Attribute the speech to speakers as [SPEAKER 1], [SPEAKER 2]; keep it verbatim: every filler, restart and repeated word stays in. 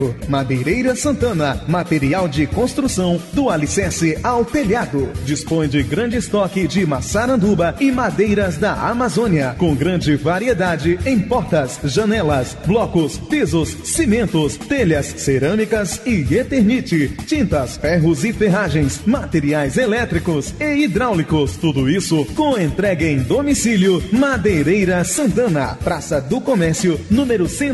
[SPEAKER 1] Madeireira Santana, material de construção do alicerce ao telhado. Dispõe de grande estoque de maçaranduba e madeiras da Amazônia, com grande variedade em portas, janelas, blocos, pisos, cimentos, telhas, cerâmicas e eternite, tintas, ferros e ferragens, materiais elétricos e hidráulicos. Tudo isso com entrega em domicílio. Madeireira Santana, Praça do Comércio, número cento